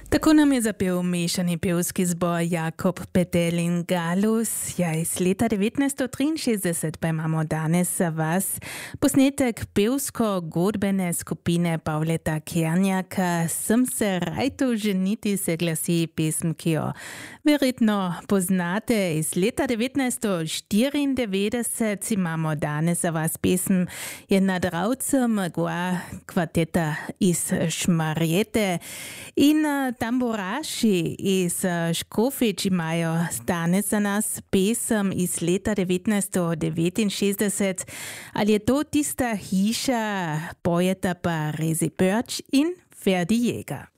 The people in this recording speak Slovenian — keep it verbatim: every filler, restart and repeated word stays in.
Tako nam je zapel mešani pevski zbor Jakob Petelin Galus. Ja, iz leta devetnajststo triinšestdeset pa imamo danes za vas posnetek pevsko-godbene skupine Pavleta Kernjaka. Sem se rajto ženiti, se glasi pesem, ki jo verjetno poznate. Iz leta devetnajststo štiriindevetdeset imamo danes za vas pesem je nad Ravcem Gua kvarteta iz Šmarjete in tamburaši iz Škofjič imajo danes za nas pesem iz leta devetnajststo devetinšestdeset. Ali je to tista hiša, pojeta pa Rezi Pörč in Ferdi Jäger.